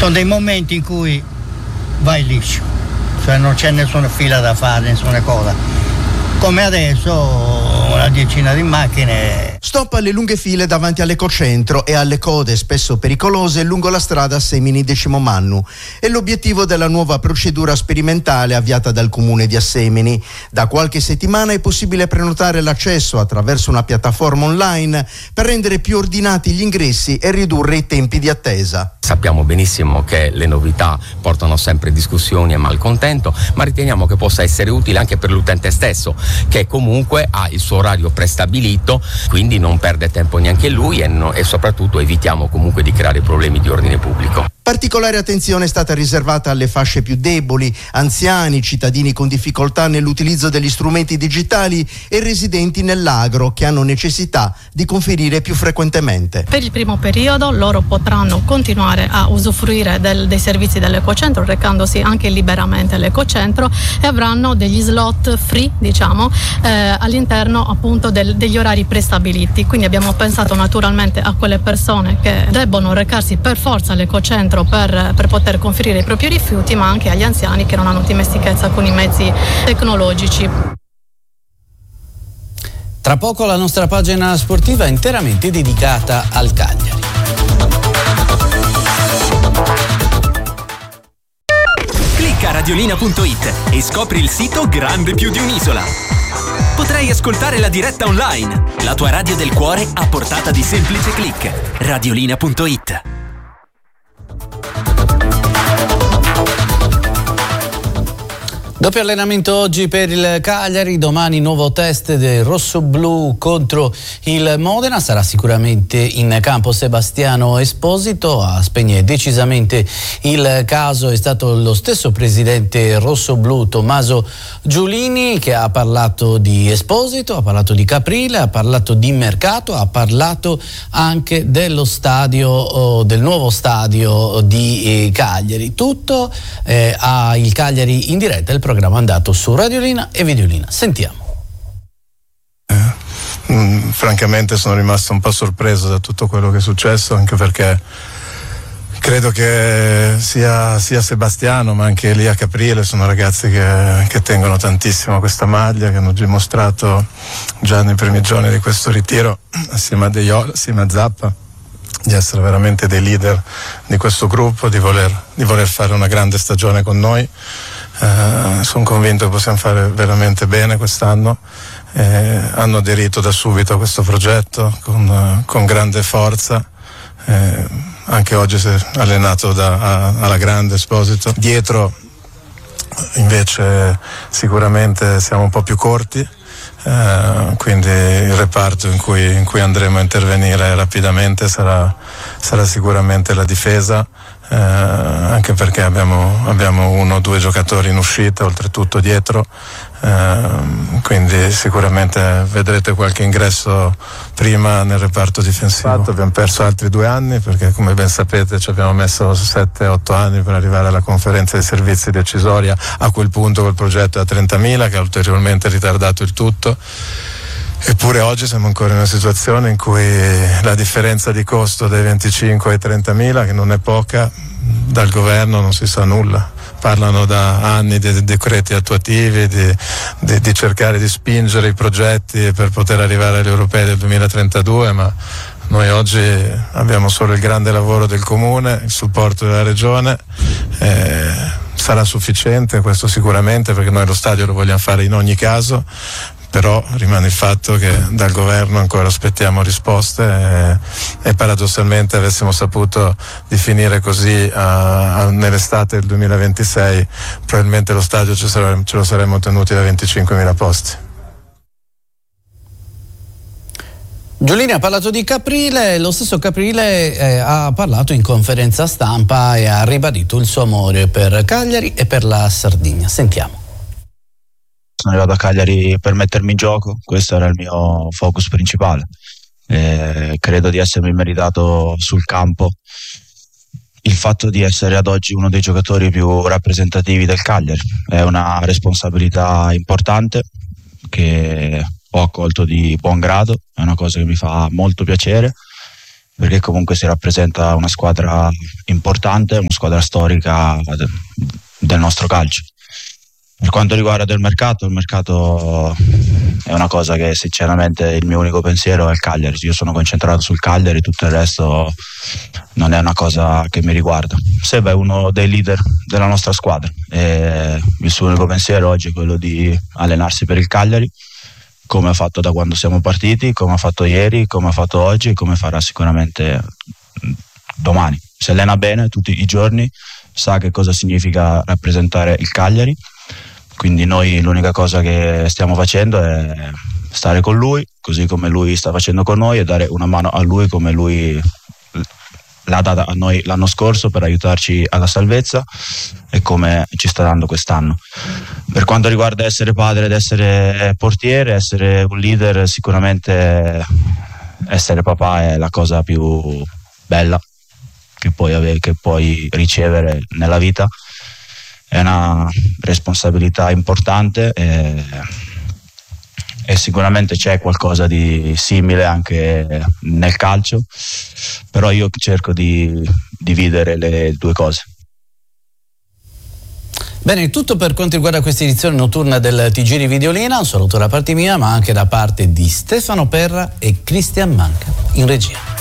Sono dei momenti in cui vai liscio, cioè non c'è nessuna fila da fare, nessuna cosa. Come adesso, una decina di macchine. Stop alle lunghe file davanti all'Ecocentro e alle code spesso pericolose lungo la strada Semini Decimo Mannu. È l'obiettivo della nuova procedura sperimentale avviata dal comune di Assemini. Da qualche settimana è possibile prenotare l'accesso attraverso una piattaforma online per rendere più ordinati gli ingressi e ridurre i tempi di attesa. Sappiamo benissimo che le novità portano sempre discussioni e malcontento, ma riteniamo che possa essere utile anche per l'utente stesso, che comunque ha il suo orario prestabilito, quindi non perde tempo neanche lui e soprattutto evitiamo comunque di creare problemi di ordine pubblico. Particolare attenzione è stata riservata alle fasce più deboli, anziani, cittadini con difficoltà nell'utilizzo degli strumenti digitali e residenti nell'agro che hanno necessità di conferire più frequentemente. Per il primo periodo loro potranno continuare a usufruire dei servizi dell'Ecocentro, recandosi anche liberamente all'Ecocentro, e avranno degli slot free, all'interno appunto degli orari prestabiliti. Quindi abbiamo pensato naturalmente a quelle persone che debbono recarsi per forza all'Ecocentro per poter conferire i propri rifiuti, ma anche agli anziani che non hanno dimestichezza con i mezzi tecnologici. Tra poco la nostra pagina sportiva è interamente dedicata al Cagliari. Clicca radiolina.it e scopri il sito grande più di un'isola. Potrai ascoltare la diretta online, la tua radio del cuore a portata di semplice click. Radiolina.it. Doppio allenamento oggi per il Cagliari, domani nuovo test del rossoblu contro il Modena. Sarà sicuramente in campo Sebastiano Esposito. A spegnere decisamente il caso è stato lo stesso presidente rossoblu Tommaso Giulini, che ha parlato di Esposito, ha parlato di Caprile, ha parlato di mercato, ha parlato anche dello stadio, del nuovo stadio di Cagliari. Tutto ha il Cagliari in diretta, il programma andato su Radiolina e Videolina. Sentiamo. Francamente sono rimasto un po' sorpreso da tutto quello che è successo, anche perché credo che sia Sebastiano ma anche Elia Caprile sono ragazzi che tengono tantissimo a questa maglia, che hanno dimostrato già nei primi giorni di questo ritiro assieme a De Jong, assieme a Zappa, di essere veramente dei leader di questo gruppo, di voler fare una grande stagione con noi. Sono convinto che possiamo fare veramente bene quest'anno. Hanno aderito da subito a questo progetto con grande forza. Anche oggi si è allenato alla grande Esposito. Dietro invece sicuramente siamo un po' più corti, quindi il reparto in cui andremo a intervenire rapidamente sarà sicuramente la difesa, anche perché abbiamo 1 o 2 giocatori in uscita, oltretutto dietro, quindi sicuramente vedrete qualche ingresso prima nel reparto difensivo. Abbiamo perso altri 2 anni perché, come ben sapete, ci abbiamo messo 7-8 anni per arrivare alla conferenza dei servizi decisoria. A quel punto quel progetto è a 30.000, che ha ulteriormente ritardato il tutto. Eppure oggi siamo ancora in una situazione in cui la differenza di costo dai 25 ai 30.000, che non è poca, dal governo non si sa nulla. Parlano da anni di decreti attuativi, di cercare di spingere i progetti per poter arrivare agli europei del 2032, ma noi oggi abbiamo solo il grande lavoro del comune, il supporto della regione. Sarà sufficiente questo sicuramente, perché noi lo stadio lo vogliamo fare in ogni caso, però rimane il fatto che dal governo ancora aspettiamo risposte e paradossalmente avessimo saputo di finire così nell'estate del 2026 probabilmente lo stadio ce lo saremmo tenuti da 25.000 posti. Giulini ha parlato di Caprile, lo stesso Caprile ha parlato in conferenza stampa e ha ribadito il suo amore per Cagliari e per la Sardegna. Sentiamo. Sono arrivato a Cagliari per mettermi in gioco, questo era il mio focus principale. Credo di essermi meritato sul campo il fatto di essere ad oggi uno dei giocatori più rappresentativi del Cagliari. È una responsabilità importante che ho accolto di buon grado, è una cosa che mi fa molto piacere. perché comunque si rappresenta una squadra importante, una squadra storica del nostro calcio. Per quanto riguarda il mercato è una cosa che sinceramente il mio unico pensiero è il Cagliari. Io sono concentrato sul Cagliari, tutto il resto non è una cosa che mi riguarda. Seba è uno dei leader della nostra squadra e il suo unico pensiero oggi è quello di allenarsi per il Cagliari, come ha fatto da quando siamo partiti, come ha fatto ieri, come ha fatto oggi e come farà sicuramente domani. Si allena bene tutti i giorni, sa che cosa significa rappresentare il Cagliari. Quindi noi l'unica cosa che stiamo facendo è stare con lui, così come lui sta facendo con noi, e dare una mano a lui come lui l'ha data a noi l'anno scorso per aiutarci alla salvezza e come ci sta dando quest'anno. Per quanto riguarda essere padre ed essere portiere, essere un leader, sicuramente essere papà è la cosa più bella che puoi ricevere nella vita. È una responsabilità importante e sicuramente c'è qualcosa di simile anche nel calcio, però io cerco di dividere le due cose. Bene, tutto per quanto riguarda questa edizione notturna del TG di Videolina. Un saluto da parte mia, ma anche da parte di Stefano Perra e Cristian Manca in regia.